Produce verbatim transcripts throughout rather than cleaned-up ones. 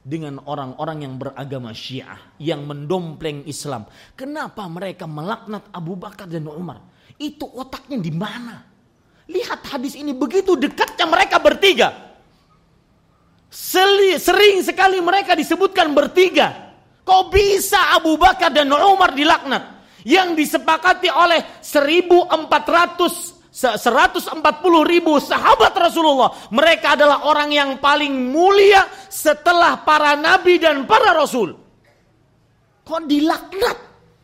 dengan orang-orang yang beragama Syiah, yang mendompleng Islam. Kenapa mereka melaknat Abu Bakar dan Umar? Itu otaknya di mana? Lihat hadis ini, begitu dekatnya mereka bertiga. Sering sekali mereka disebutkan bertiga. Kok bisa Abu Bakar dan Umar dilaknat? Yang disepakati oleh seribu empat ratus seratus empat puluh ribu sahabat Rasulullah. Mereka adalah orang yang paling mulia setelah para nabi dan para rasul. Kok dilaknat?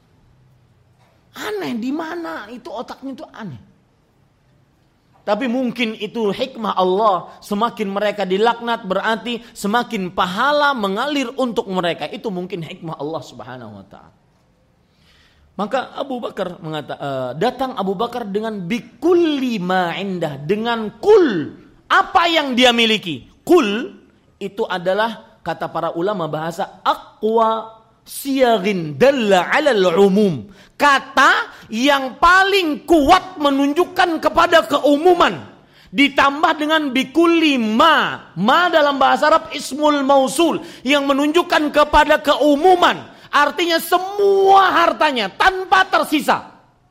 Aneh, di mana itu otaknya itu aneh. Tapi mungkin itu hikmah Allah. Semakin mereka dilaknat berarti semakin pahala mengalir untuk mereka. Itu mungkin hikmah Allah Subhanahu wa taala. Maka Abu Bakar mengata, uh, datang Abu Bakar dengan bikulli ma indah, dengan kul, apa yang dia miliki. Kul itu adalah kata para ulama bahasa aqwa siyaghin dalla 'ala al-umum. Kata yang paling kuat menunjukkan kepada keumuman. Ditambah dengan bikulli ma. Ma dalam bahasa Arab ismul mausul yang menunjukkan kepada keumuman. Artinya semua hartanya tanpa tersisa.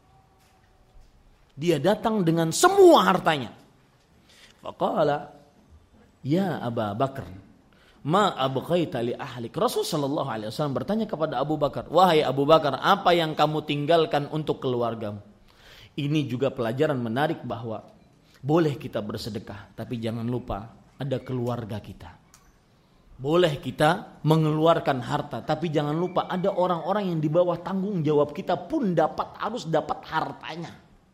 Dia datang dengan semua hartanya. Faqala ya Abu Bakar, ma abqaita li ahlik. Rasul sallallahu alaihi wasallam bertanya kepada Abu Bakar, wahai Abu Bakar, apa yang kamu tinggalkan untuk keluargamu? Ini juga pelajaran menarik bahwa boleh kita bersedekah, tapi jangan lupa ada keluarga kita. Boleh kita mengeluarkan harta, tapi jangan lupa ada orang-orang yang di bawah tanggung jawab kita pun dapat harus dapat hartanya.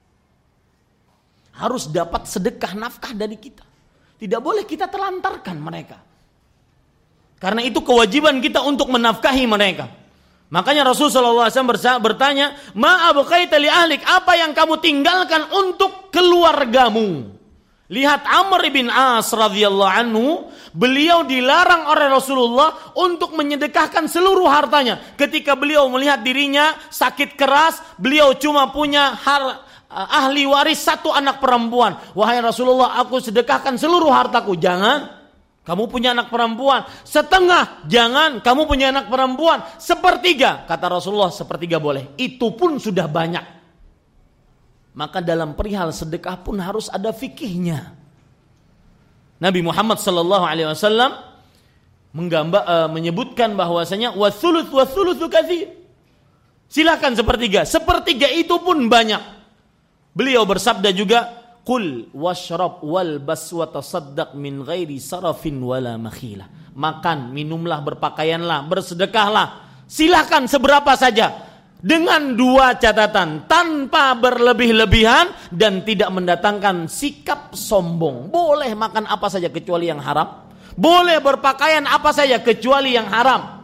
Harus dapat sedekah nafkah dari kita. Tidak boleh kita telantarkan mereka. Karena itu kewajiban kita untuk menafkahi mereka. Makanya Rasulullah shallallahu alaihi wasallam bertanya, ma abqaita li ahlik, apa yang kamu tinggalkan untuk keluargamu? Lihat Amr bin As radhiyallahu anhu, beliau dilarang oleh Rasulullah untuk menyedekahkan seluruh hartanya. Ketika beliau melihat dirinya sakit keras, beliau cuma punya har, ahli waris satu anak perempuan. Wahai Rasulullah, aku sedekahkan seluruh hartaku. Jangan. Kamu punya anak perempuan setengah, jangan. Kamu punya anak perempuan sepertiga. Kata Rasulullah, sepertiga boleh. Itu pun sudah banyak. Maka dalam perihal sedekah pun harus ada fikihnya. Nabi Muhammad sallallahu alaihi wasallam menggambar uh, menyebutkan bahwasanya wathuluth wathuluthu katsir. Silakan sepertiga. Sepertiga itu pun banyak. Beliau bersabda juga, qul washrab wal bas wa tasaddaq min ghairi sarafin wala makhilah. Makan, minumlah, berpakaianlah, bersedekahlah. Silakan seberapa saja. Dengan dua catatan, tanpa berlebih-lebihan dan tidak mendatangkan sikap sombong. Boleh makan apa saja kecuali yang haram. Boleh berpakaian apa saja kecuali yang haram.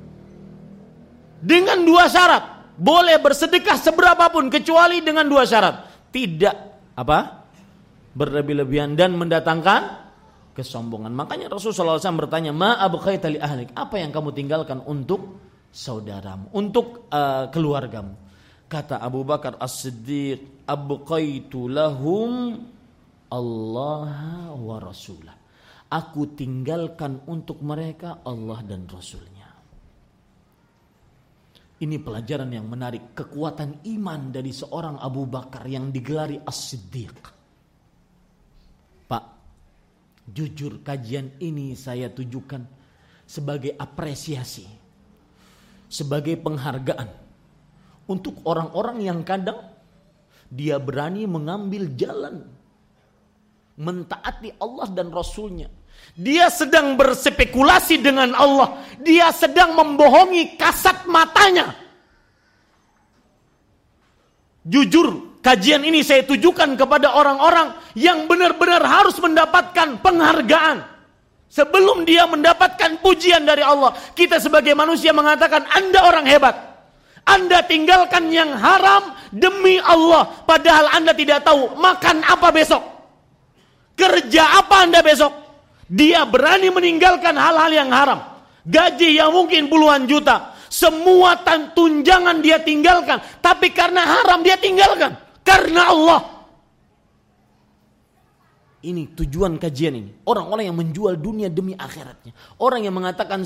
Dengan dua syarat. Boleh bersedekah seberapapun kecuali dengan dua syarat. Tidak apa? Berlebih-lebihan dan mendatangkan kesombongan. Makanya Rasulullah shallallahu alaihi wasallam bertanya, ma abqaita li ahlik, apa yang kamu tinggalkan untuk saudaramu, untuk uh, keluargamu? Kata Abu Bakar As-Siddiq, abqaitu lahum Allah wa Rasulah. Aku tinggalkan untuk mereka Allah dan Rasulnya. Ini pelajaran yang menarik, kekuatan iman dari seorang Abu Bakar yang digelari As-Siddiq. Pak, jujur kajian ini saya tujukan sebagai apresiasi, sebagai penghargaan untuk orang-orang yang kadang dia berani mengambil jalan mentaati Allah dan Rasulnya. Dia sedang berspekulasi dengan Allah. Dia sedang membohongi kasat matanya. Jujur, kajian ini saya tujukan kepada orang-orang yang benar-benar harus mendapatkan penghargaan. Sebelum dia mendapatkan pujian dari Allah, kita sebagai manusia mengatakan, Anda orang hebat. Anda tinggalkan yang haram demi Allah. Padahal Anda tidak tahu makan apa besok. Kerja apa Anda besok. Dia berani meninggalkan hal-hal yang haram. Gaji yang mungkin puluhan juta. Semua tunjangan dia tinggalkan. Tapi karena haram dia tinggalkan. Karena Allah. Ini tujuan kajian ini. Orang-orang yang menjual dunia demi akhiratnya. Orang yang mengatakan